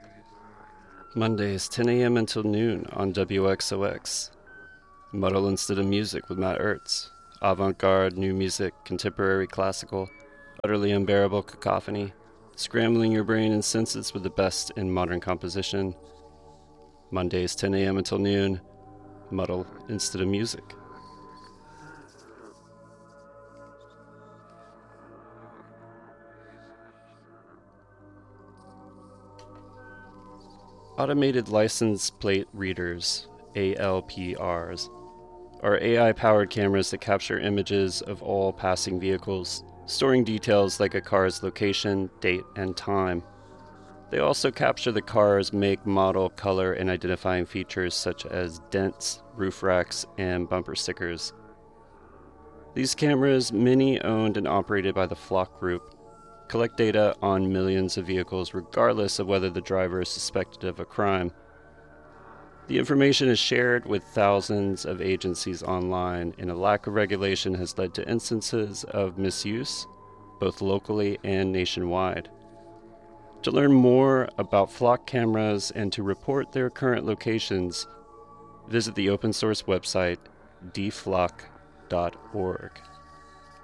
Mondays, 10 a.m. until noon on WXOX. Muddle instead of music with Matt Ertz. Avant-garde, new music, contemporary classical, utterly unbearable cacophony, scrambling your brain and senses with the best in modern composition. Mondays, 10 a.m. until noon. Muddle instead of music. Automated license plate readers, ALPRs, are AI-powered cameras that capture images of all passing vehicles, storing details like a car's location, date, and time. They also capture the car's make, model, color, and identifying features such as dents, roof racks, and bumper stickers. These cameras, many owned and operated by the Flock Group, collect data on millions of vehicles regardless of whether the driver is suspected of a crime. The information is shared with thousands of agencies online, and a lack of regulation has led to instances of misuse, both locally and nationwide. To learn more about Flock cameras and to report their current locations, visit the open source website dflock.org.